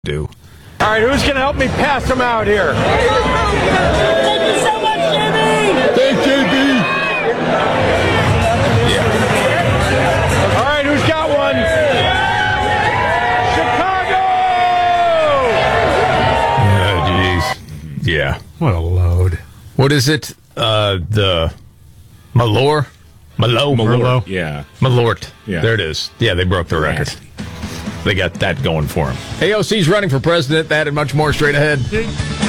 do. All right, who's going to help me pass them out here? Thank you so much, JB. Thanks, JB. Yeah. All right, who's got one? Chicago! Oh, jeez. Yeah. What a load. What is it? The Malort? Merlot. Yeah. Malort. Yeah. There it is. Yeah, they broke the record. They got that going for them. AOC's running for president. That and much more straight ahead.